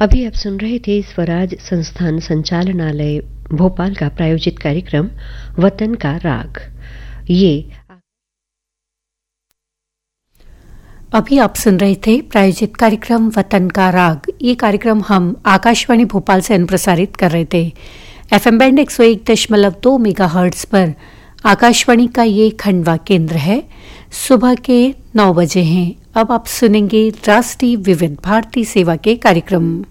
अभी आप सुन रहे थे स्वराज संस्थान संचालनालय भोपाल का प्रायोजित कार्यक्रम वतन का राग। अभी आप सुन रहे थे प्रायोजित कार्यक्रम वतन का राग। ये कार्यक्रम हम आकाशवाणी भोपाल से अनुप्रसारित कर रहे थे। एफएम बैंड 101.2 मेगाहर्ट्ज पर आकाशवाणी का ये खंडवा केंद्र है। सुबह के 9 बजे हैं। अब आप सुनेंगे राष्ट्रीय विविध भारती सेवा के कार्यक्रम।